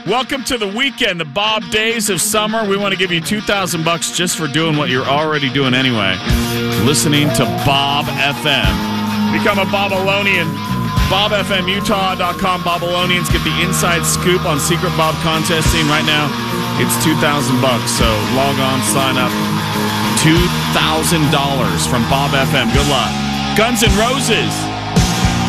Welcome to the weekend, the Bob Days of Summer. We want to give you $2,000 just for doing what you're already doing anyway. Listening to Bob FM. Become a Bobalonian. BobFMUtah.com. Bobalonians get the inside scoop on Secret Bob contesting right now. It's $2,000, so log on, sign up. $2,000 from Bob FM. Good luck. Guns N' Roses.